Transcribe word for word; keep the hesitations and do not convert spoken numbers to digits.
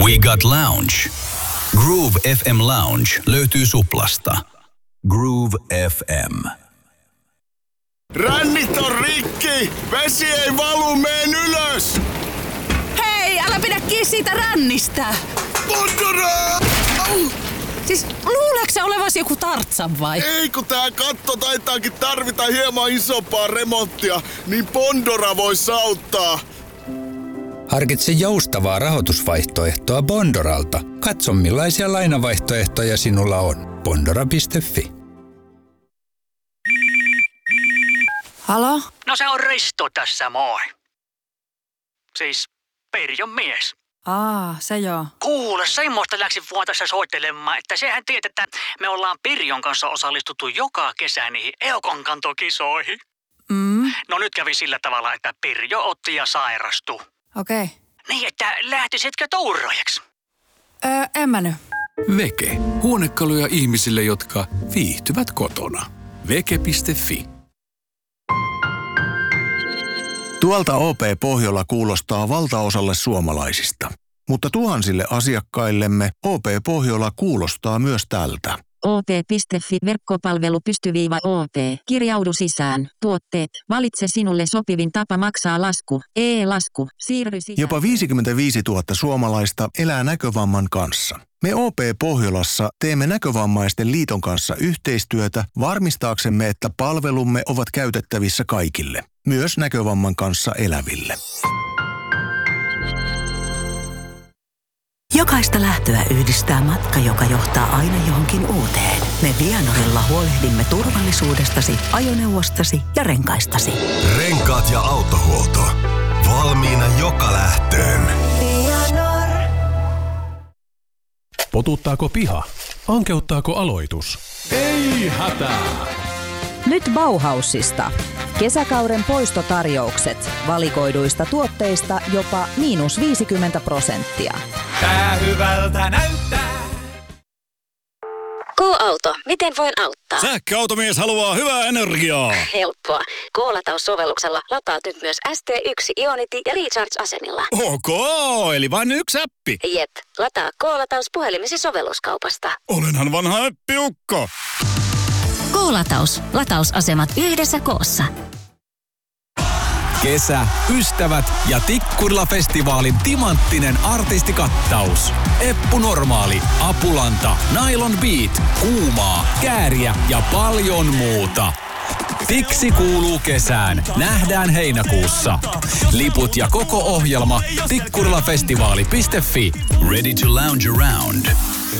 We Got Lounge. Groove F M Lounge löytyy Suplasta. Groove F M. Rännit on rikki! Vesi ei valu, meen ylös! Hei, älä pidä kiinni siitä rännistä! Pondora! Siis luuleeko sä olevasi joku Tartsan vai? Ei, kun tää katto taitaakin tarvita hieman isompaa remonttia, niin Pondora vois auttaa. Harkitse joustavaa rahoitusvaihtoehtoa Bondoralta. Katso millaisia lainavaihtoehtoja sinulla on. Bondora piste fi. Halo? No se on Risto tässä, moi. Siis Pirjon mies. Aa, se joo. Kuule, semmoista läksin vaan tässä soittelemaan, että sehän tiedät, että me ollaan Pirjon kanssa osallistuttu joka kesä niihin Eukon-kantokisoihin. Mm. No nyt kävi sillä tavalla, että Pirjo otti ja sairastui. Okei. Okay. Niin, että lähtisitkö touraajaksi? Öö, en mä nyt. Veke. Huonekaluja ihmisille, jotka viihtyvät kotona. Veke piste fi. Tuolta O P Pohjola kuulostaa valtaosalle suomalaisista. Mutta tuhansille asiakkaillemme O P Pohjola kuulostaa myös tältä. O P piste fi verkkopalvelu pystyviiva O P. Kirjaudu sisään. Tuotteet. Valitse sinulle sopivin tapa maksaa lasku. E-lasku. Siirry sisään. Jopa viisikymmentäviisituhatta suomalaista elää näkövamman kanssa. Me O P Pohjolassa teemme Näkövammaisten liiton kanssa yhteistyötä varmistaaksemme, että palvelumme ovat käytettävissä kaikille, myös näkövamman kanssa eläville. Jokaista lähtöä yhdistää matka, joka johtaa aina johonkin uuteen. Me Vianorilla huolehdimme turvallisuudestasi, ajoneuvostasi ja renkaistasi. Renkaat ja autohuolto. Valmiina joka lähtöön. Vianor. Potuttaako piha? Ankeuttaako aloitus? Ei hätää! Nyt Bauhausista. Kesäkauden poistotarjoukset. Valikoiduista tuotteista jopa miinus viisikymmentä prosenttia. Tää hyvältä näyttää. K-auto. Miten voin auttaa? Sähköautomies haluaa hyvää energiaa. Helppoa. K-lataussovelluksella lataat nyt myös S T yksi Ionity ja Recharge-asemilla. Ok, eli vain yksi appi. Jep. Lataa K-lataus puhelimesi sovelluskaupasta. Olenhan vanha äppiukko. K-lataus. Latausasemat yhdessä koossa. Kesä, ystävät ja Tikkurila-festivaalin timanttinen artistikattaus. Eppu Normaali, Apulanta, Nylon Beat, Kuumaa, Kääriä ja paljon muuta. Tiksi kuuluu kesään. Nähdään heinäkuussa. Liput ja koko ohjelma tikkurilafestivaali piste fi. Ready to lounge around.